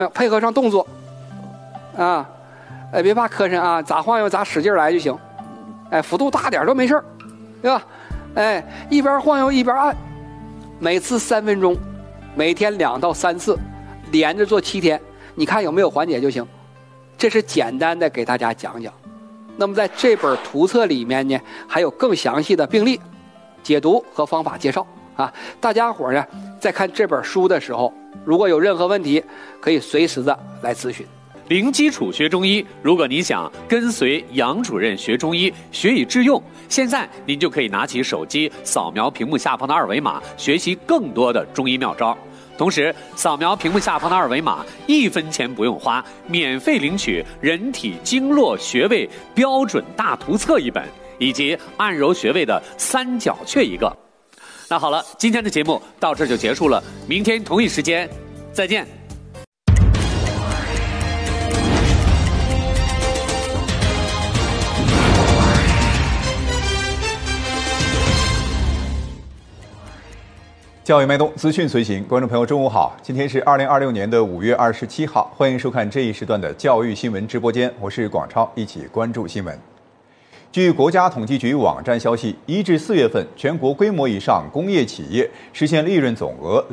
配合上动作，啊，别怕磕碜啊，咋晃悠咋使劲来就行，幅度大点都没事对吧？一边晃悠一边按，每次3分钟，每天2到3次，连着做7天，你看有没有缓解就行。这是简单的给大家讲讲。那么在这本图册里面呢，还有更详细的病例解读和方法介绍啊。大家伙呢在看这本书的时候，如果有任何问题，可以随时的来咨询。 零基础学中医，如果你想跟随杨主任学中医，学以致用，现在您就可以拿起手机扫描屏幕下方的2维码，学习更多的中医妙招。同时，扫描屏幕下方的2维码，1分钱不用花，免费领取《人体经络穴位标准大图册》1本，以及按揉穴位的3角穴1个。那好了，今天的节目到这就结束了，明天同一时间再见。 教育脉动，资讯随行，观众朋友中午好，今天是2026年的5月27号，欢迎收看这一时段的教育新闻直播间，我是广超，一起关注新闻。据国家统计局网站消息，1至4月份全国规模以上工业企业实现利润总额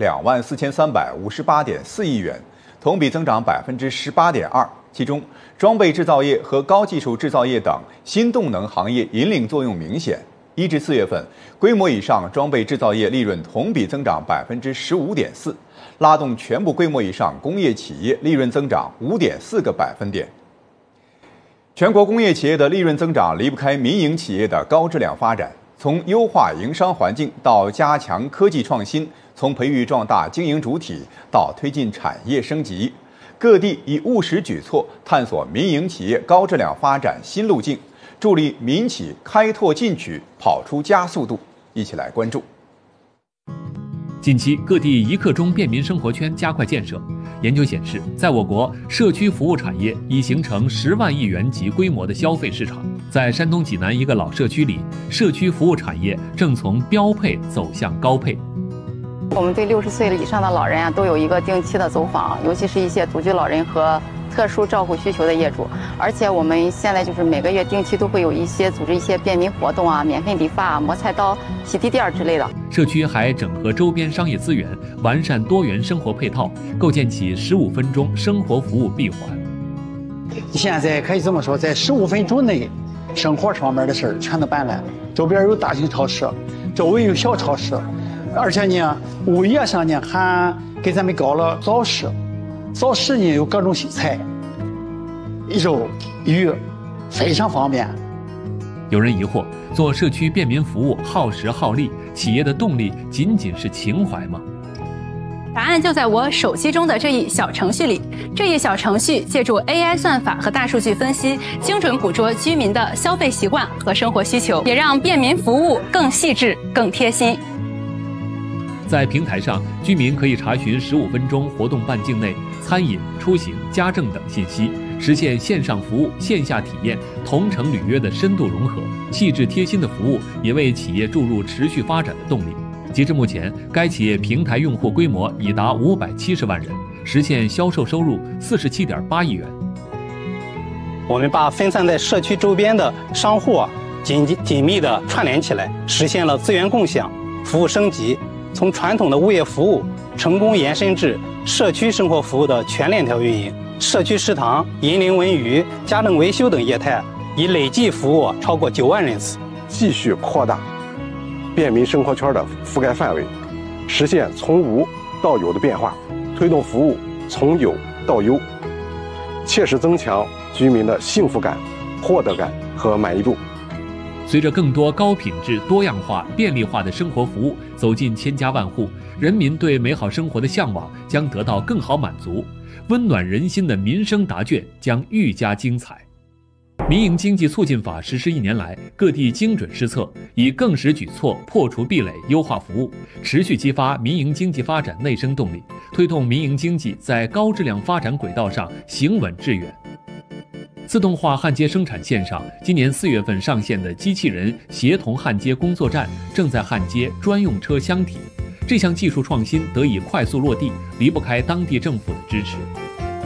24358.4亿元，同比增长18.2%，其中装备制造业和高技术制造业等新动能行业引领作用明显。1至4月份，规模以上装备制造业利润同比增长15.4%，拉动全部规模以上工业企业利润增长5.4个百分点。全国工业企业的利润增长离不开民营企业的高质量发展，从优化营商环境到加强科技创新，从培育壮大经营主体到推进产业升级，各地以务实举措探索民营企业高质量发展新路径，助力民企开拓进取，跑出加速度。一起来关注。 近期，各地一刻钟便民生活圈加快建设。研究显示，在我国，社区服务产业已形成10万亿元级规模的消费市场。在山东济南一个老社区里，社区服务产业正从标配走向高配。 我们对60岁以上的老人都有一个定期的走访，尤其是一些独居老人和特殊照顾需求的业主，而且我们现在就是每个月定期都会有组织一些便民活动啊，免费理发、磨菜刀、洗地垫之类的。 社区还整合周边商业资源，完善多元生活配套，构建起15分钟生活服务闭环。 现在可以这么说，在15分钟内，生活上面的事儿全都办了。周边有大型超市，周围有小超市，而且呢，物业上呢还给咱们搞了早市。早市呢有各种新菜、肉、鱼，非常方便。 有人疑惑，做社区便民服务耗时耗力，企业的动力仅仅是情怀吗？ 答案就在我手机中的这一小程序里。这一小程序借助 AI 算法和大数据分析，精准捕捉居民的消费习惯和生活需求，也让便民服务更细致、更贴心。 在平台上，居民可以查询15分钟活动半径内餐饮、出行、家政等信息，实现线上服务、线下体验、同城履约的深度融合。细致贴心的服务也为企业注入持续发展的动力。截至目前，该企业平台用户规模已达570万人，实现销售收入47.8亿元。 我们把分散在社区周边的商户紧密地串联起来，实现了资源共享、服务升级，从传统的物业服务成功延伸至社区生活服务的全链条运营。社区食堂、银龄文娱、家政维修等业态已累计服务超过9万人次。 继续扩大便民生活圈的覆盖范围，实现从无到有的变化，推动服务从有到优，切实增强居民的幸福感、获得感和满意度。 随着更多高品质、多样化、便利化的生活服务走进千家万户，人民对美好生活的向往将得到更好满足，温暖人心的民生答卷将愈加精彩。民营经济促进法实施1年来，各地精准施策，以更实举措破除壁垒，优化服务，持续激发民营经济发展内生动力，推动民营经济在高质量发展轨道上行稳致远。自动化焊接生产线上，今年4月份上线的机器人协同焊接工作站正在焊接专用车箱体。这项技术创新得以快速落地，离不开当地政府的支持。